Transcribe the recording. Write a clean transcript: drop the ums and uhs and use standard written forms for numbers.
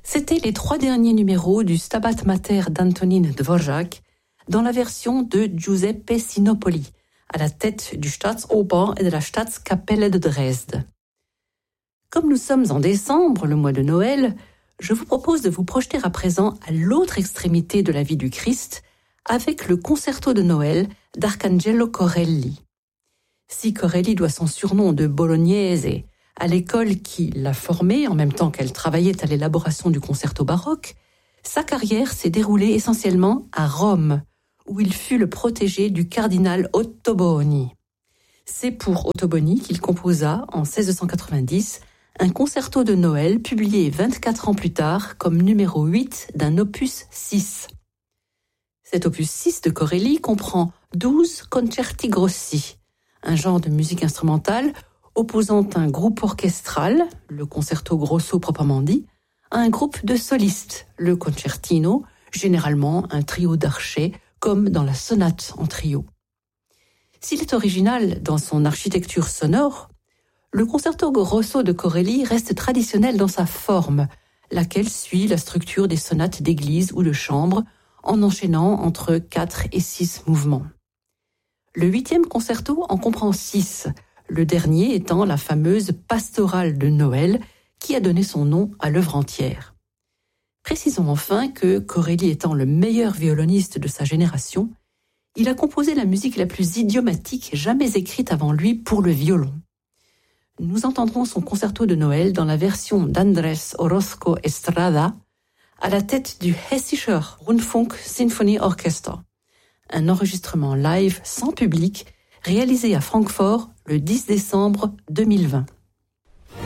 C'était les 3 derniers numéros du Stabat Mater d'Antonín Dvořák dans la version de Giuseppe Sinopoli, à la tête du Staatsoper et de la Staatskapelle de Dresde. Comme nous sommes en décembre, le mois de Noël, je vous propose de vous projeter à présent à l'autre extrémité de la vie du Christ avec le concerto de Noël d'Arcangelo Corelli. Si Corelli doit son surnom de Bolognese à l'école qui l'a formé en même temps qu'elle travaillait à l'élaboration du concerto baroque, sa carrière s'est déroulée essentiellement à Rome, où il fut le protégé du cardinal Ottoboni. C'est pour Ottoboni qu'il composa, en 1690, un concerto de Noël publié 24 ans plus tard comme numéro 8 d'un opus 6. Cet opus 6 de Corelli comprend 12 concerti grossi, un genre de musique instrumentale opposant un groupe orchestral, le concerto grosso proprement dit, à un groupe de solistes, le concertino, généralement un trio d'archets, comme dans la sonate en trio. S'il est original dans son architecture sonore, le concerto grosso de Corelli reste traditionnel dans sa forme, laquelle suit la structure des sonates d'église ou de chambre, en enchaînant entre 4 et 6 mouvements. Le 8e concerto en comprend 6, le dernier étant la fameuse pastorale de Noël qui a donné son nom à l'œuvre entière. Précisons enfin que, Corelli étant le meilleur violoniste de sa génération, il a composé la musique la plus idiomatique jamais écrite avant lui pour le violon. Nous entendrons son concerto de Noël dans la version d'Andrés Orozco Estrada, à la tête du Hessischer Rundfunk Sinfonieorchester, un enregistrement live sans public réalisé à Francfort le 10 décembre 2020.